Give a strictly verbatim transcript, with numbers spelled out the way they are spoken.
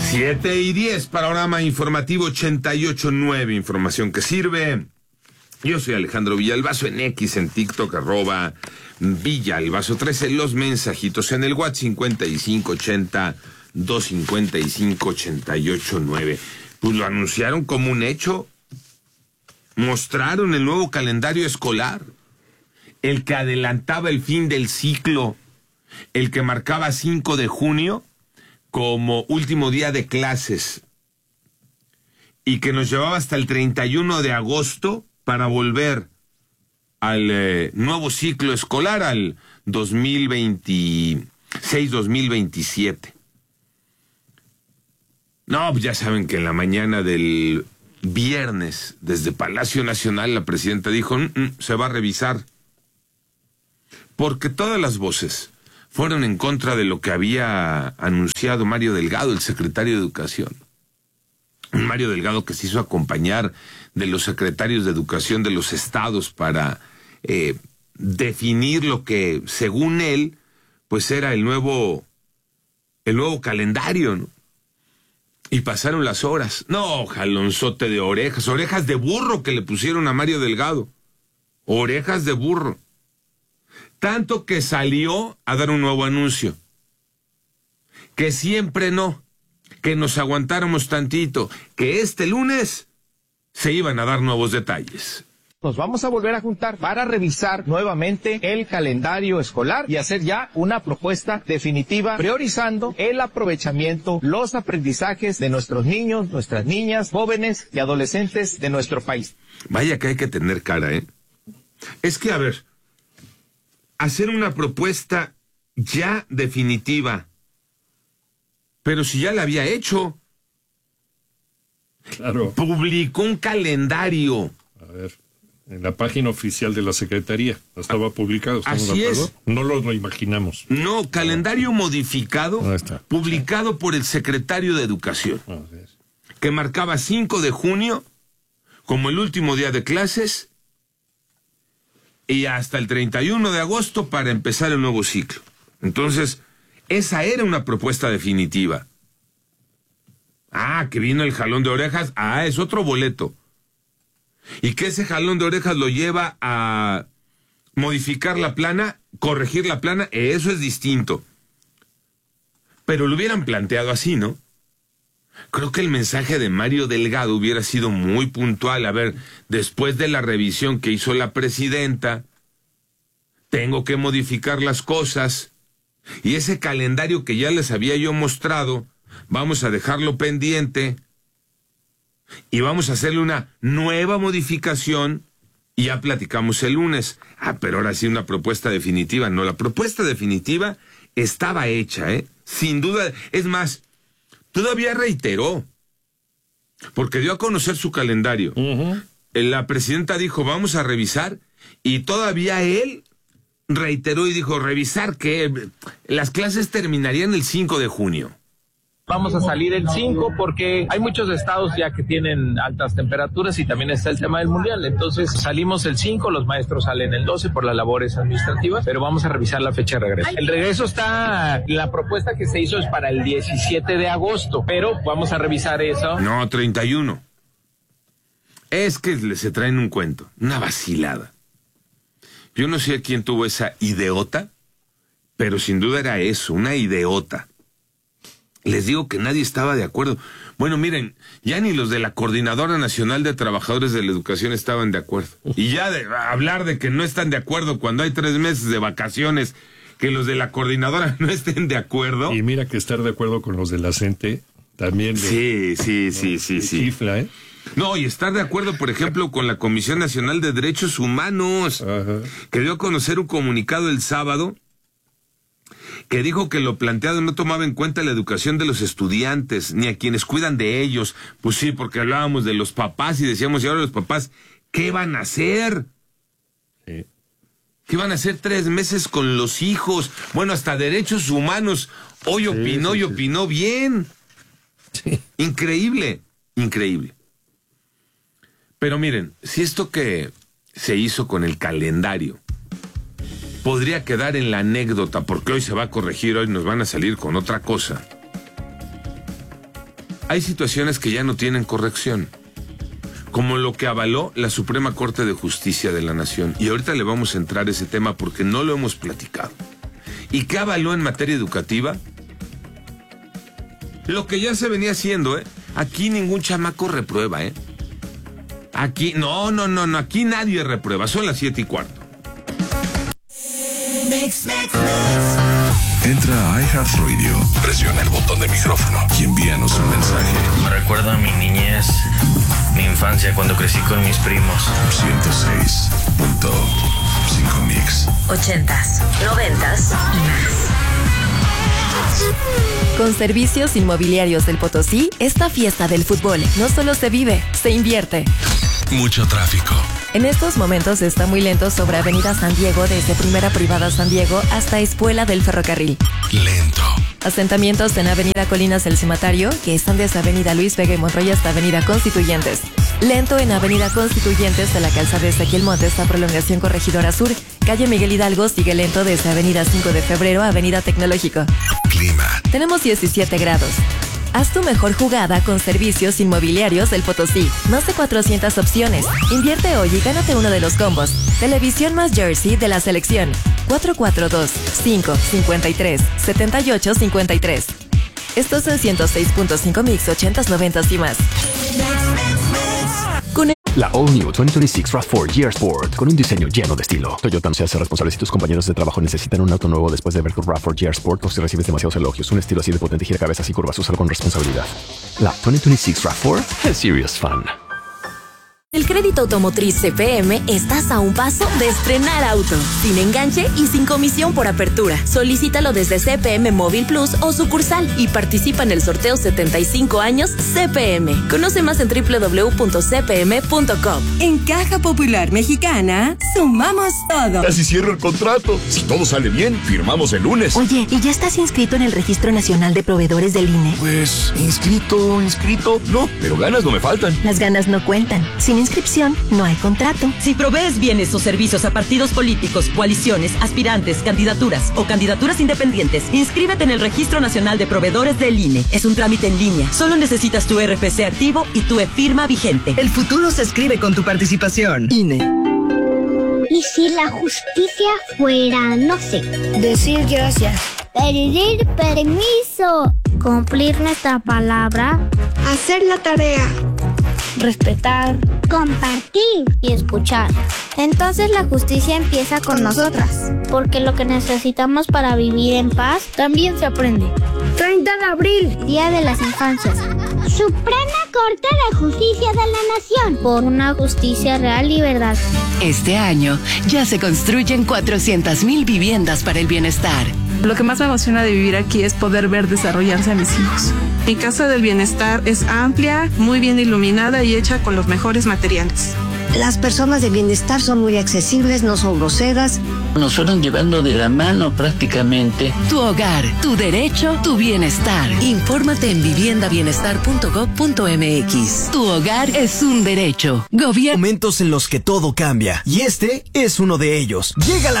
Siete y diez, panorama informativo ochenta y ocho punto nueve, información que sirve. Yo soy Alejandro Villalbazo, en X, en TikTok, arroba Villalbazo trece, los mensajitos en el WhatsApp cincuenta y cinco ochenta, doscientos cincuenta y cinco, ochenta y ocho nueve. Pues lo anunciaron como un hecho. Mostraron el nuevo calendario escolar, el que adelantaba el fin del ciclo, el que marcaba cinco de junio como último día de clases y que nos llevaba hasta el treinta y uno de agosto para volver al eh, nuevo ciclo escolar, al dos mil veintiséis dos mil veintisiete. No, pues ya saben que en la mañana del viernes, desde Palacio Nacional, la presidenta dijo, mm, mm, se va a revisar, porque todas las voces fueron en contra de lo que había anunciado Mario Delgado, el secretario de Educación. Un Mario Delgado que se hizo acompañar de los secretarios de Educación de los estados para eh, definir lo que, según él, pues era el nuevo, el nuevo calendario, ¿no? Y pasaron las horas. No, jalonzote de orejas, orejas de burro que le pusieron a Mario Delgado. Orejas de burro. Tanto que salió a dar un nuevo anuncio. Que siempre no, que nos aguantáramos tantito, que este lunes se iban a dar nuevos detalles. Nos vamos a volver a juntar para revisar nuevamente el calendario escolar y hacer ya una propuesta definitiva, priorizando el aprovechamiento, los aprendizajes de nuestros niños, nuestras niñas, jóvenes y adolescentes de nuestro país. Vaya que hay que tener cara, ¿eh? Es que, a ver, hacer una propuesta ya definitiva, pero si ya la había hecho. Claro. Publicó un calendario. A ver, en la página oficial de la Secretaría estaba publicado. ¿Estamos Así de acuerdo? es. No lo, lo imaginamos. No, calendario modificado, Ahí está. publicado por el secretario de Educación, Así es. que marcaba cinco de junio como el último día de clases y hasta el treinta y uno de agosto para empezar el nuevo ciclo. Entonces, esa era una propuesta definitiva. Ah, que vino el jalón de orejas. Ah, es otro boleto. Y que ese jalón de orejas lo lleva a modificar la plana, corregir la plana, eso es distinto. Pero lo hubieran planteado así, ¿no? Creo que el mensaje de Mario Delgado hubiera sido muy puntual. A ver, después de la revisión que hizo la presidenta, tengo que modificar las cosas. Y ese calendario que ya les había yo mostrado, vamos a dejarlo pendiente y vamos a hacerle una nueva modificación y ya platicamos el lunes. Ah, pero ahora sí una propuesta definitiva. No, la propuesta definitiva estaba hecha, ¿eh? Sin duda. Es más, todavía reiteró, porque dio a conocer su calendario. Uh-huh. La presidenta dijo, vamos a revisar, y todavía él reiteró y dijo, revisar que las clases terminarían el cinco de junio. Vamos a salir el cinco porque hay muchos estados ya que tienen altas temperaturas y también está el tema del mundial. Entonces salimos el cinco, los maestros salen el doce por las labores administrativas, pero vamos a revisar la fecha de regreso. El regreso está, la propuesta que se hizo es para el diecisiete de agosto, pero vamos a revisar eso. No, treinta y uno. Es que se traen un cuento, una vacilada. Yo no sé a quién tuvo esa ideota, pero sin duda era eso, una ideota. Les digo que nadie estaba de acuerdo. Bueno, miren, ya ni los de la Coordinadora Nacional de Trabajadores de la Educación estaban de acuerdo. Y ya de hablar de que no están de acuerdo cuando hay tres meses de vacaciones, que los de la Coordinadora no estén de acuerdo. Y mira que estar de acuerdo con los de la CENTE también. De, sí, sí, sí, no, sí, sí. Chifla, ¿eh? No, y estar de acuerdo, por ejemplo, con la Comisión Nacional de Derechos Humanos, Ajá. que dio a conocer un comunicado el sábado que dijo que lo planteado no tomaba en cuenta la educación de los estudiantes, ni a quienes cuidan de ellos. Pues sí, porque hablábamos de los papás y decíamos, y ahora los papás, ¿qué van a hacer? Sí. ¿Qué van a hacer tres meses con los hijos? Bueno, hasta derechos humanos. Hoy sí, opinó sí, y opinó sí. bien. Sí. Increíble, increíble. Pero miren, si esto que se hizo con el calendario podría quedar en la anécdota, porque hoy se va a corregir, hoy nos van a salir con otra cosa. hay situaciones que ya no tienen corrección, como lo que avaló la Suprema Corte de Justicia de la Nación. Y ahorita le vamos a entrar a ese tema porque no lo hemos platicado. ¿Y qué avaló en materia educativa? Lo que ya se venía haciendo, ¿eh? Aquí ningún chamaco reprueba, ¿eh? Aquí, no, no, no, no, aquí nadie reprueba. Son las siete y cuarto. Mix, mix, mix. Entra a iHeartRadio, presiona el botón de micrófono y envíanos un mensaje. Me recuerda a mi niñez, mi infancia cuando crecí con mis primos. ciento seis punto cinco Mix. Ochentas, noventas y más. Con Servicios Inmobiliarios del Potosí, esta fiesta del fútbol no solo se vive, se invierte. Mucho tráfico. En estos momentos está muy lento sobre Avenida San Diego desde Primera Privada San Diego hasta Espuela del Ferrocarril. Lento. Asentamientos en Avenida Colinas del Cimatario, que están desde Avenida Luis Vega y Monroy hasta Avenida Constituyentes. Lento en Avenida Constituyentes de la calzada Ezequiel Montes a Prolongación Corregidora Sur. Calle Miguel Hidalgo sigue lento desde Avenida cinco de Febrero a Avenida Tecnológico. Clima. Tenemos diecisiete grados. Haz tu mejor jugada con Servicios Inmobiliarios del Potosí. Más de cuatrocientas opciones. Invierte hoy y gánate uno de los combos. Televisión más jersey de la selección. cuatro cuatro dos, cinco, cinco tres, siete ocho cinco tres. Estos son ciento seis punto cinco Mix, ochentas, noventas y más. Con La All New veinte veintiséis RAV cuatro G R Sport, con un diseño lleno de estilo. Toyota no se hace responsable si tus compañeros de trabajo necesitan un auto nuevo después de ver tu RAV cuatro G R Sport o si recibes demasiados elogios. Un estilo así de potente gira cabezas y curvas, úsalo con responsabilidad. La veinte veintiséis RAV cuatro es serious fun. El crédito automotriz C P M estás a un paso de estrenar auto, sin enganche y sin comisión por apertura. Solicítalo desde C P M Móvil Plus o sucursal y participa en el sorteo setenta y cinco años C P M. Conoce más en doble u doble u doble u punto c p m punto com. En Caja Popular Mexicana, sumamos todo. Casi cierro el contrato. Si todo sale bien, firmamos el lunes. Oye, ¿y ya estás inscrito en el Registro Nacional de Proveedores del I N E? Pues, inscrito, inscrito, no, pero ganas no me faltan. Las ganas no cuentan. Sin inscripción, no hay contrato. Si provees bienes o servicios a partidos políticos, coaliciones, aspirantes, candidaturas o candidaturas independientes, inscríbete en el Registro Nacional de Proveedores del I N E. Es un trámite en línea. Solo necesitas tu R F C activo y tu e-firma vigente. El futuro se escribe con tu participación. I N E. ¿Y si la justicia fuera, no sé, decir gracias, pedir permiso, cumplir nuestra palabra, hacer la tarea, respetar, compartir y escuchar? Entonces la justicia empieza con nosotras, porque lo que necesitamos para vivir en paz también se aprende. treinta de abril, Día de las Infancias. Suprema Corte de Justicia de la Nación, por una justicia real y verdad. Este año ya se construyen cuatrocientas mil viviendas para el bienestar. Lo que más me emociona de vivir aquí es poder ver desarrollarse a mis hijos. Mi Casa del Bienestar es amplia, muy bien iluminada y hecha con los mejores materiales. Las personas de bienestar son muy accesibles, no son groseras. Nos fueron llevando de la mano prácticamente. Tu hogar, tu derecho, tu bienestar. Infórmate en vivienda bienestar punto gob punto m x. Tu hogar es un derecho. Gobierno. Momentos en los que todo cambia. Y este es uno de ellos. Llega la